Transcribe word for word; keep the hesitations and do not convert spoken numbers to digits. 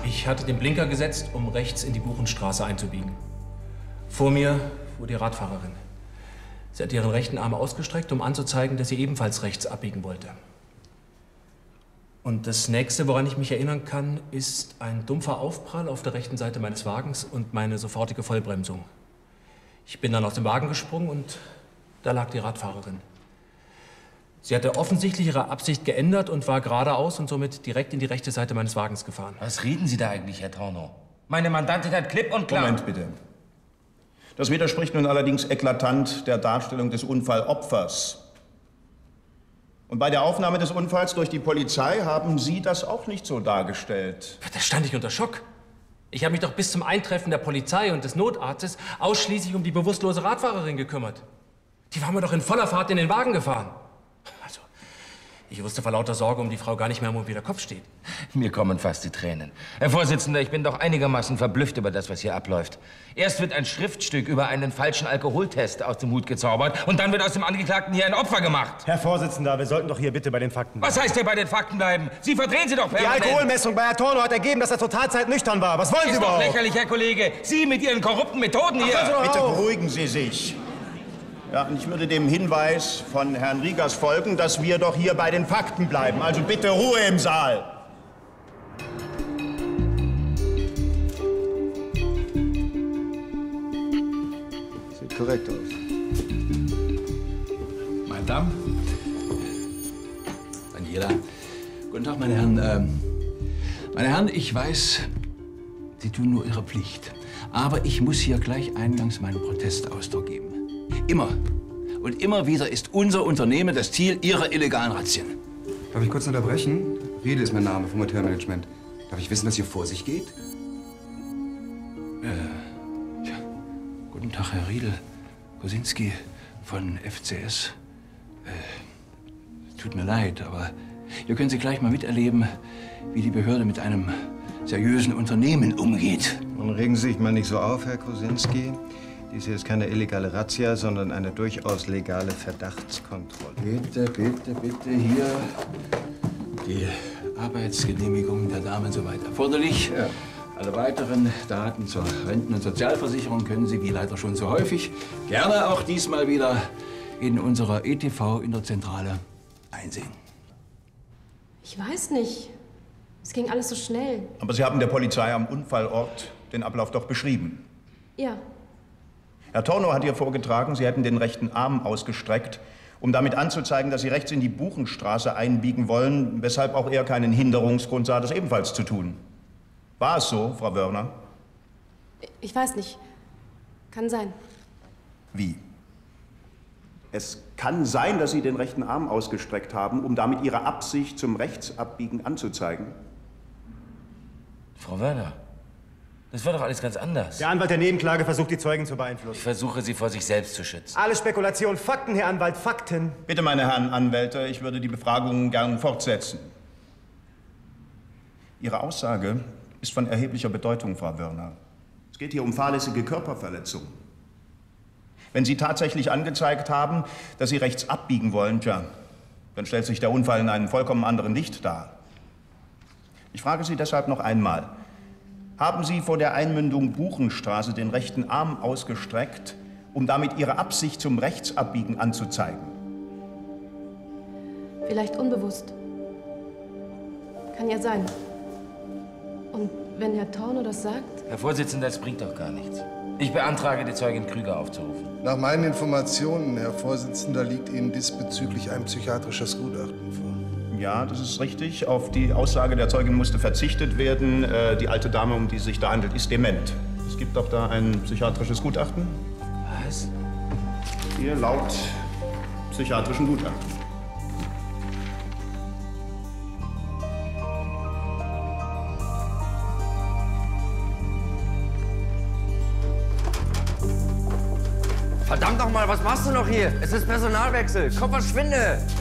Ich hatte den Blinker gesetzt, um rechts in die Buchenstraße einzubiegen. Vor mir fuhr die Radfahrerin. Sie hat ihren rechten Arm ausgestreckt, um anzuzeigen, dass sie ebenfalls rechts abbiegen wollte. Und das Nächste, woran ich mich erinnern kann, ist ein dumpfer Aufprall auf der rechten Seite meines Wagens und meine sofortige Vollbremsung. Ich bin dann aus dem Wagen gesprungen und da lag die Radfahrerin. Sie hatte offensichtlich ihre Absicht geändert und war geradeaus und somit direkt in die rechte Seite meines Wagens gefahren. Was reden Sie da eigentlich, Herr Tornow? Meine Mandantin hat klipp und klar... Moment bitte. Das widerspricht nun allerdings eklatant der Darstellung des Unfallopfers. Und bei der Aufnahme des Unfalls durch die Polizei haben Sie das auch nicht so dargestellt. Da stand ich unter Schock. Ich habe mich doch bis zum Eintreffen der Polizei und des Notarztes ausschließlich um die bewusstlose Radfahrerin gekümmert. Die war mir doch in voller Fahrt in den Wagen gefahren. Also, ich wusste vor lauter Sorge um die Frau gar nicht mehr, wo der Kopf steht. Mir kommen fast die Tränen. Herr Vorsitzender, ich bin doch einigermaßen verblüfft über das, was hier abläuft. Erst wird ein Schriftstück über einen falschen Alkoholtest aus dem Hut gezaubert und dann wird aus dem Angeklagten hier ein Opfer gemacht. Herr Vorsitzender, wir sollten doch hier bitte bei den Fakten bleiben. Was heißt hier bei den Fakten bleiben? Sie verdrehen sie doch permanent. Die Alkoholmessung bei Herrn Tornow hat ergeben, dass er zur Tatzeit nüchtern war. Was wollen Sie Ist überhaupt? doch lächerlich, Herr Kollege. Sie mit Ihren korrupten Methoden hier. Ach, Bitte beruhigen Sie sich. Ja, und ich würde dem Hinweis von Herrn Riegers folgen, dass wir doch hier bei den Fakten bleiben. Also bitte Ruhe im Saal. Sieht korrekt aus. Meine Damen, Daniela, guten Tag, meine Herren. Ähm, meine Herren, ich weiß, Sie tun nur Ihre Pflicht. Aber ich muss hier gleich eingangs meinen Protestausdruck geben. Immer und immer wieder ist unser Unternehmen das Ziel Ihrer illegalen Razzien. Darf ich kurz unterbrechen? Riedel ist mein Name vom Hotelmanagement. Darf ich wissen, was hier vor sich geht? Äh, tja, guten Tag, Herr Riedel. Kosinski von F C S. Äh, tut mir leid, aber hier können Sie gleich mal miterleben, wie die Behörde mit einem seriösen Unternehmen umgeht. Nun regen Sie sich mal nicht so auf, Herr Kosinski. Dies hier ist keine illegale Razzia, sondern eine durchaus legale Verdachtskontrolle. Bitte, bitte, bitte, hier die Arbeitsgenehmigung der Damen soweit erforderlich. Ja. Alle weiteren Daten zur Renten- und Sozialversicherung können Sie, wie leider schon so häufig, gerne auch diesmal wieder in unserer E T V in der Zentrale einsehen. Ich weiß nicht. Es ging alles so schnell. Aber Sie haben der Polizei am Unfallort den Ablauf doch beschrieben. Ja. Herr Tornow hat hier vorgetragen, Sie hätten den rechten Arm ausgestreckt, um damit anzuzeigen, dass Sie rechts in die Buchenstraße einbiegen wollen, weshalb auch er keinen Hinderungsgrund sah, das ebenfalls zu tun. War es so, Frau Wörner? Ich weiß nicht. Kann sein. Wie? Es kann sein, dass Sie den rechten Arm ausgestreckt haben, um damit Ihre Absicht zum Rechtsabbiegen anzuzeigen? Frau Wörner, das war doch alles ganz anders. Der Anwalt der Nebenklage versucht, die Zeugen zu Ich beeinflussen. versuche, Sie vor sich selbst zu schützen. Alle Spekulation, Fakten, Herr Anwalt, Fakten. Bitte, meine Herren Anwälte, ich würde die Befragung gern fortsetzen. Ihre Aussage ist von erheblicher Bedeutung, Frau Wörner. Es geht hier um fahrlässige Körperverletzung. Wenn Sie tatsächlich angezeigt haben, dass Sie rechts abbiegen wollen, tja, dann stellt sich der Unfall in einem vollkommen anderen Licht dar. Ich frage Sie deshalb noch einmal. Haben Sie vor der Einmündung Buchenstraße den rechten Arm ausgestreckt, um damit Ihre Absicht zum Rechtsabbiegen anzuzeigen? Vielleicht unbewusst. Kann ja sein. Und wenn Herr Tornow das sagt? Herr Vorsitzender, das bringt doch gar nichts. Ich beantrage, die Zeugin Krüger aufzurufen. Nach meinen Informationen, Herr Vorsitzender, liegt Ihnen diesbezüglich ein psychiatrisches Gutachten vor. Ja, das ist richtig. Auf die Aussage der Zeugin musste verzichtet werden. Äh, die alte Dame, um die es sich da handelt, ist dement. Es gibt doch da ein psychiatrisches Gutachten. Was? Hier laut psychiatrischen Gutachten. Verdammt noch mal, was machst du noch hier? Es ist Personalwechsel. Komm, verschwinde!